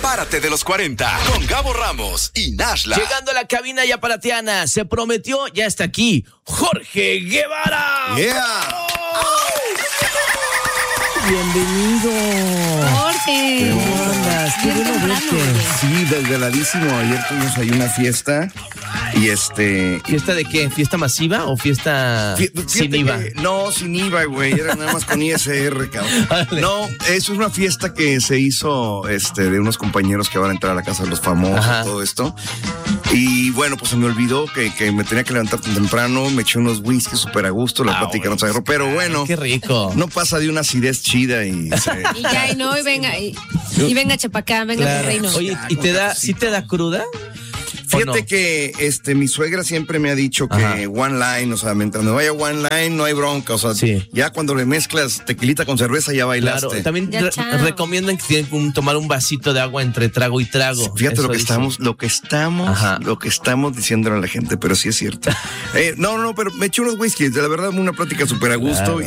Párate de los 40 con Gabo Ramos y Nashla. Llegando a la cabina ya para Tiana, se prometió, ya está aquí, Jorge Guevara. Yeah. Bienvenido. Jorge. ¿Cómo andas? Qué bueno verte. Sí, desveladísimo. Ayer tuvimos ahí una fiesta y ¿Fiesta de qué? ¿Fiesta masiva o fiesta sin IVA? No, sin IVA, güey. Era nada más con ISR, cabrón. Vale. No, eso es una fiesta que se hizo de unos compañeros que van a entrar a la casa de los famosos, Ajá. todo esto. Y bueno, pues se me olvidó que me tenía que levantar tan temprano. Me eché unos whisky súper a gusto. La plática no se agarró. Pero bueno, Qué rico. no pasa de una acidez chida y Y ya, y no, y venga Chapacá, venga Claro. mi reino. Oye, ¿y sí te da cruda? Fíjate no? que mi suegra siempre me ha dicho que Ajá. one line, o sea, mientras me vaya one line no hay bronca, o sea, Sí. ya cuando le mezclas tequilita con cerveza ya bailaste. Claro, también Ya, chao. recomiendan que tienen que tomar un vasito de agua entre trago y trago. Fíjate Eso lo que dicen. estamos diciéndole a la gente, pero sí es cierto. No, pero me eché unos whisky, de la verdad una plática súper a gusto. Claro.